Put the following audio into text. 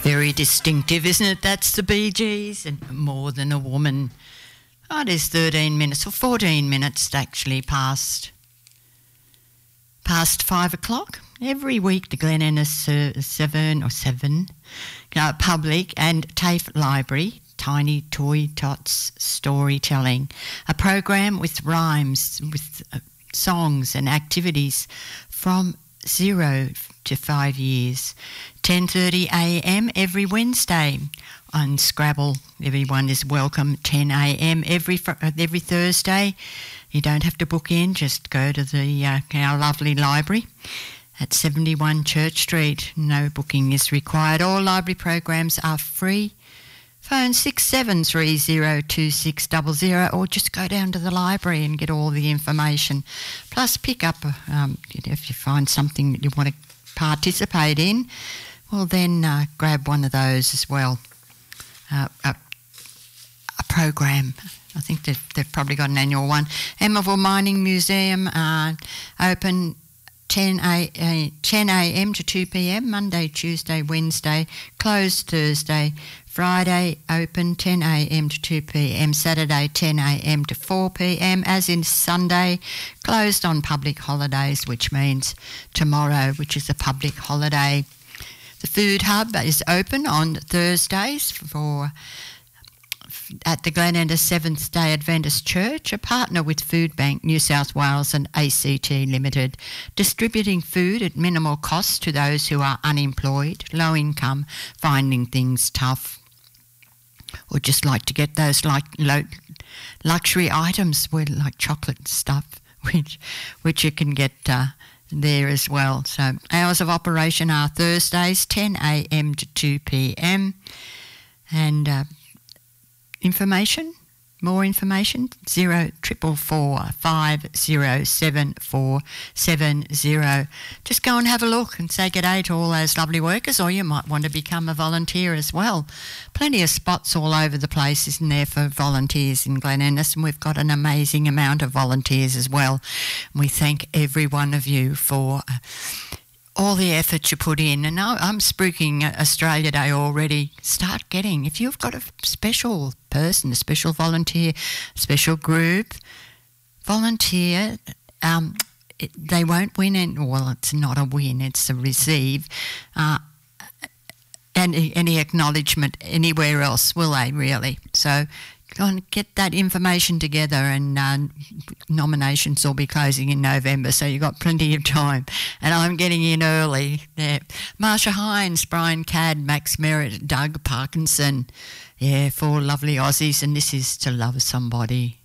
Very distinctive, isn't it? That's the Bee Gees and More Than a Woman. Oh, it is 13 minutes or 14 minutes actually past 5 o'clock. Every week the Glen Innes 7 Public and TAFE Library, Tiny Toy Tots Storytelling, a program with rhymes, with songs and activities from 0 to 5 years. 10:30 a.m. every Wednesday. On Scrabble, everyone is welcome. 10 a.m. every Thursday. You don't have to book in, just go to our lovely library at 71 Church Street. No booking is required. All library programs are free. Phone 67302600 or just go down to the library and get all the information. Plus pick up, if you find something that you want to participate in, well then grab one of those as well. A program. I think they've probably got an annual one. Emerville Mining Museum open 10 a.m. to 2 p.m, Monday, Tuesday, Wednesday, closed Thursday, Friday open 10 a.m. to 2 p.m, Saturday 10 a.m. to 4 p.m, as in Sunday, closed on public holidays, which means tomorrow, which is a public holiday. The Food Hub is open on Thursdays at the Glen Innes Seventh-day Adventist Church, a partner with Food Bank New South Wales and ACT Limited, distributing food at minimal cost to those who are unemployed, low income, finding things tough, or just like to get those luxury items, like chocolate stuff, which you can get there as well. So hours of operation are Thursdays 10 a.m. to 2 p.m. and more information 0444 507470. Just go and have a look and say good day to all those lovely workers, or you might want to become a volunteer as well. Plenty of spots all over the place, isn't there, for volunteers in Glen Innes, and we've got an amazing amount of volunteers as well. We thank every one of you for all the effort you put in. And I'm spruiking Australia Day already. Start getting, if you've got a special person, a special volunteer, special group, volunteer, they won't win it's not a win, it's a receive, any acknowledgement anywhere else, will they really? So go and get that information together, and nominations will be closing in November, so you've got plenty of time. And I'm getting in early there. Marsha Hines, Brian Cadd, Max Merritt, Doug Parkinson. Yeah, 4 lovely Aussies, and this is To Love Somebody.